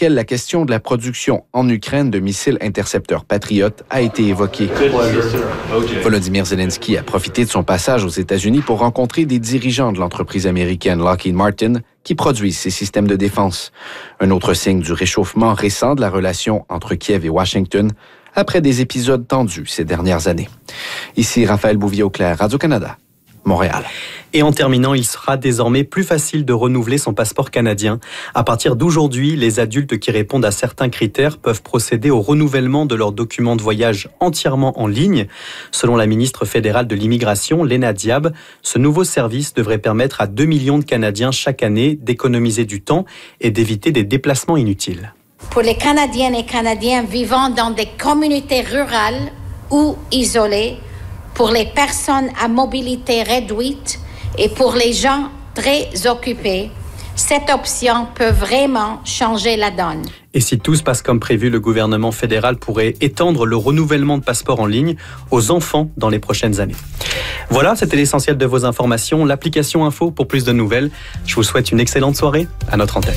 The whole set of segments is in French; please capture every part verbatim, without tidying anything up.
laquelle la question de la production en Ukraine de missiles intercepteurs Patriot a été évoquée. Volodymyr Zelensky a profité de son passage aux États-Unis pour rencontrer des dirigeants de l'entreprise américaine Lockheed Martin qui produisent ces systèmes de défense. Un autre signe du réchauffement récent de la relation entre Kiev et Washington après des épisodes tendus ces dernières années. Ici Raphaël Bouvier-Auclair, Radio-Canada, Montréal. Et en terminant, il sera désormais plus facile de renouveler son passeport canadien. À partir d'aujourd'hui, les adultes qui répondent à certains critères peuvent procéder au renouvellement de leurs documents de voyage entièrement en ligne. Selon la ministre fédérale de l'immigration, Léna Diab, ce nouveau service devrait permettre à deux millions de Canadiens chaque année d'économiser du temps et d'éviter des déplacements inutiles. Pour les Canadiennes et Canadiens vivant dans des communautés rurales ou isolées, pour les personnes à mobilité réduite et pour les gens très occupés, cette option peut vraiment changer la donne. Et si tout se passe comme prévu, le gouvernement fédéral pourrait étendre le renouvellement de passeport en ligne aux enfants dans les prochaines années. Voilà, c'était l'essentiel de vos informations. L'application Info pour plus de nouvelles. Je vous souhaite une excellente soirée à notre antenne.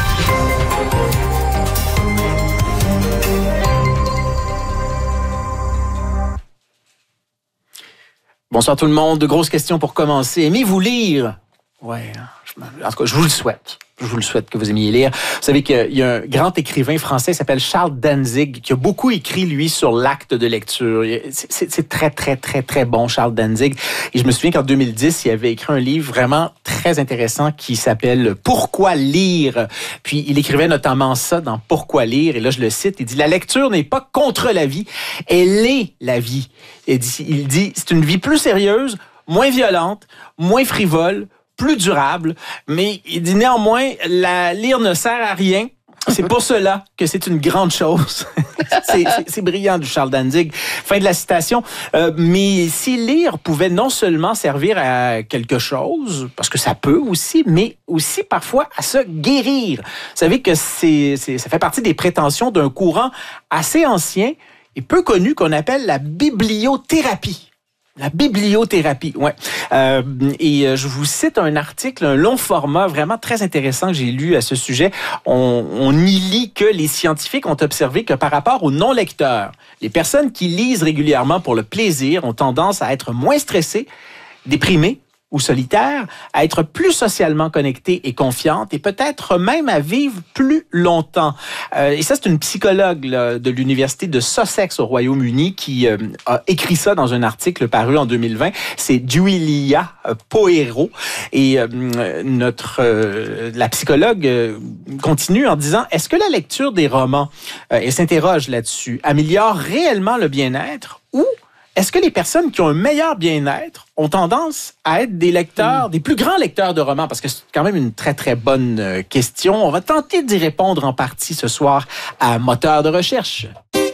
Bonsoir tout le monde. De grosses questions pour commencer. Aimez-vous lire? Ouais, en tout cas, je vous le souhaite. Je vous le souhaite que vous aimiez lire. Vous savez qu'il y a un grand écrivain français qui s'appelle Charles Danzig, qui a beaucoup écrit, lui, sur l'acte de lecture. C'est, c'est, c'est très, très, très, très bon, Charles Danzig. Et je me souviens qu'en deux mille dix, il avait écrit un livre vraiment très intéressant qui s'appelle « Pourquoi lire ?» Puis il écrivait notamment ça dans « Pourquoi lire ?» Et là, je le cite, il dit « La lecture n'est pas contre la vie, elle est la vie. » Il dit, il dit « C'est une vie plus sérieuse, moins violente, moins frivole, plus durable, mais il dit néanmoins, la lire ne sert à rien. C'est pour cela que c'est une grande chose. c'est, c'est, c'est brillant du Charles Danzig. Fin de la citation. Euh, mais si lire pouvait non seulement servir à quelque chose, parce que ça peut aussi, mais aussi parfois à se guérir. Vous savez que c'est, c'est, ça fait partie des prétentions d'un courant assez ancien et peu connu qu'on appelle la bibliothérapie. La bibliothérapie, ouais. Euh, et je vous cite un article, un long format vraiment très intéressant que j'ai lu à ce sujet. On, on y lit que les scientifiques ont observé que par rapport aux non-lecteurs, les personnes qui lisent régulièrement pour le plaisir ont tendance à être moins stressées, déprimées ou solitaires, à être plus socialement connectées et confiantes et peut-être même à vivre plus longtemps. Euh, et ça, c'est une psychologue là, de l'Université de Sussex au Royaume-Uni qui euh, a écrit ça dans un article paru en deux mille vingt. C'est Giulia Poero. Et euh, notre, euh, la psychologue euh, continue en disant, est-ce que la lecture des romans, euh, elle s'interroge là-dessus, améliore réellement le bien-être ou est-ce que les personnes qui ont un meilleur bien-être ont tendance à être des lecteurs, mmh. des plus grands lecteurs de romans? Parce que c'est quand même une très, très bonne question. On va tenter d'y répondre en partie ce soir à Moteur de recherche.